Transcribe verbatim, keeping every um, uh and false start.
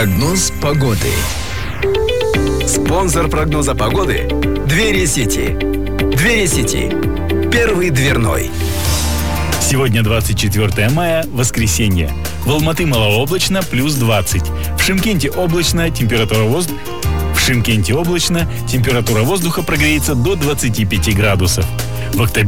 Прогноз погоды. Спонсор прогноза погоды – Двери Сити. Двери Сити. Первый дверной. Сегодня двадцать четвёртое мая, воскресенье. В Алматы малооблачно, плюс двадцать. В Шымкенте облачно, температура воздуха... В Шымкенте облачно, температура воздуха прогреется до двадцати пяти градусов. В октябре